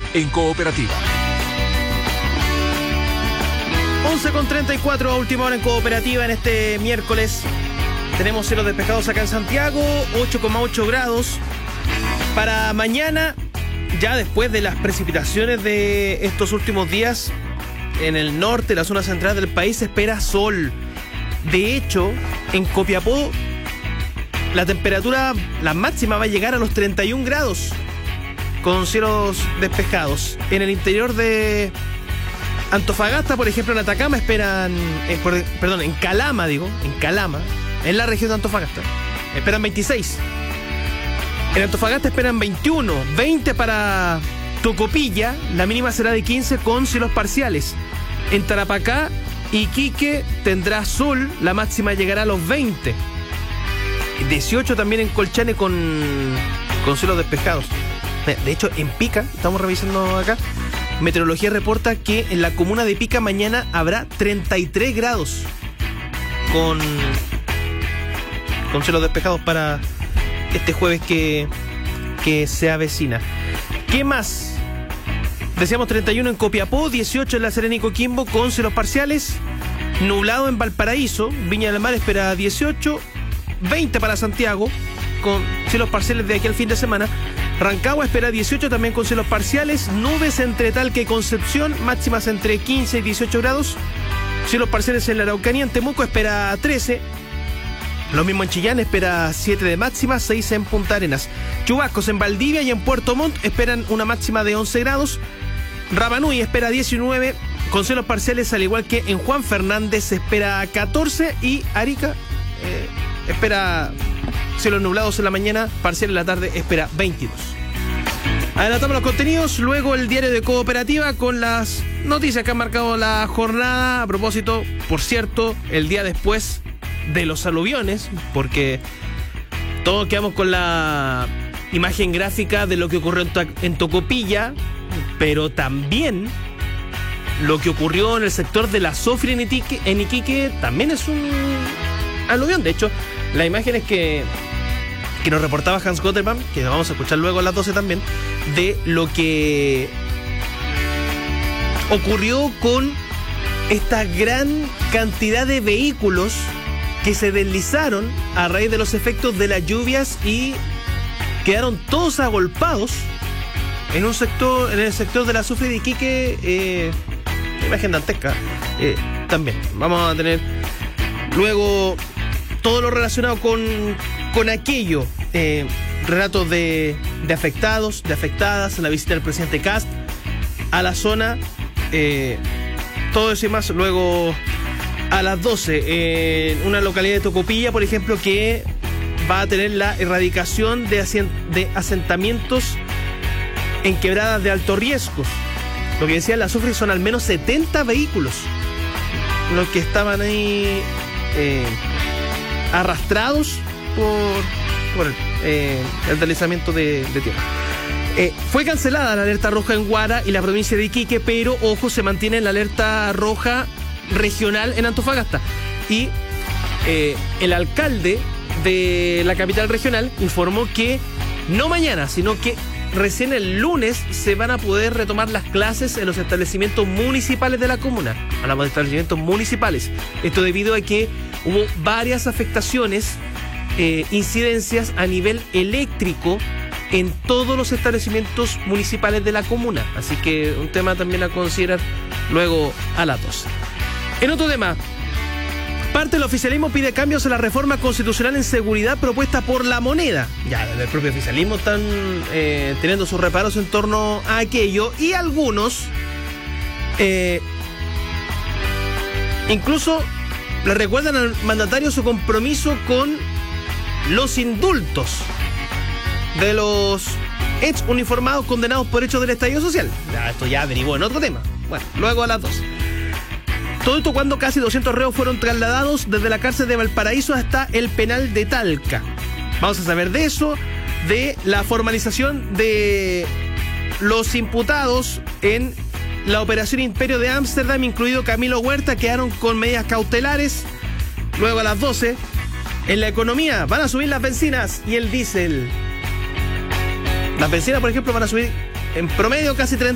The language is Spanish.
en Cooperativa. 11:34 a última hora en Cooperativa en este miércoles. Tenemos cielos despejados acá en Santiago, 8,8 grados. Para mañana, ya después de las precipitaciones de estos últimos días, en el norte, la zona central del país, se espera sol. De hecho, en Copiapó, la temperatura, la máxima, va a llegar a los 31 grados, con cielos despejados. En el interior de Antofagasta, por ejemplo, en Atacama esperan, en Calama, en la región de Antofagasta, esperan 26. En Antofagasta esperan 21, 20 para Tocopilla, la mínima será de 15 con cielos parciales. En Tarapacá, Iquique tendrá sol, la máxima llegará a los 20. 18 también en Colchane con cielos despejados. De hecho, en Pica, estamos revisando acá, Meteorología reporta que en la comuna de Pica mañana habrá 33 grados con cielos despejados para este jueves que se avecina. ¿Qué más? Decíamos 31 en Copiapó, 18 en La Serena y Coquimbo con cielos parciales, nublado en Valparaíso, Viña del Mar espera 18, 20 para Santiago con cielos parciales de aquí al fin de semana. Rancagua espera 18 también con cielos parciales, nubes entre Talca y Concepción, máximas entre 15 y 18 grados, cielos parciales en la Araucanía. En Temuco espera 13, lo mismo en Chillán, espera 7 de máxima, 6 en Punta Arenas. Chubascos en Valdivia y en Puerto Montt esperan una máxima de 11 grados. Rapanui espera 19 con cielos parciales, al igual que en Juan Fernández espera 14 y Arica espera cielos nublados en la mañana, parcial en la tarde espera 22. Adelantamos los contenidos, luego el diario de Cooperativa con las noticias que han marcado la jornada. A propósito, por cierto, el día después de los aluviones, porque todos quedamos con la imagen gráfica de lo que ocurrió en Tocopilla, pero también lo que ocurrió en el sector de la Sofri en Iquique también es un aluvión. De hecho, las imágenes que nos reportaba Hans Gotterman, que vamos a escuchar luego a las 12 también, de lo que ocurrió con esta gran cantidad de vehículos que se deslizaron a raíz de los efectos de las lluvias y quedaron todos agolpados en el sector de la Sofri de Iquique. Imagen dantesca. También vamos a tener luego todo lo relacionado con aquello, relatos de afectados, de afectadas, la visita del presidente Kast a la zona, todo eso y más luego a las 12, en una localidad de Tocopilla, por ejemplo, que va a tener la erradicación de asentamientos en quebradas de alto riesgo. Lo que decía la Sofri son al menos 70 vehículos los que estaban ahí arrastrados por el deslizamiento de tierra. Fue cancelada la alerta roja en Huara y la provincia de Iquique, pero ojo, se mantiene la alerta roja regional en Antofagasta. Y el alcalde de la capital regional informó que no mañana, sino que recién el lunes se van a poder retomar las clases en los establecimientos municipales de la comuna. Hablamos de establecimientos municipales. Esto debido a que hubo varias afectaciones, incidencias a nivel eléctrico en todos los establecimientos municipales de la comuna. Así que un tema también a considerar luego a las 12. En otro tema, parte del oficialismo pide cambios a la reforma constitucional en seguridad propuesta por La Moneda. Ya, desde el propio oficialismo están teniendo sus reparos en torno a aquello, y algunos incluso le recuerdan al mandatario su compromiso con los indultos de los ex uniformados condenados por hechos del estallido social. Ya, esto ya derivó en otro tema. Bueno, luego a las 2. Todo esto cuando casi 200 reos fueron trasladados desde la cárcel de Valparaíso hasta el penal de Talca. Vamos a saber de eso, de la formalización de los imputados en la operación Imperio de Ámsterdam, incluido Camilo Huerta, quedaron con medidas cautelares. Luego a las 12, en la economía van a subir las bencinas y el diésel. Las bencinas, por ejemplo, van a subir en promedio casi 30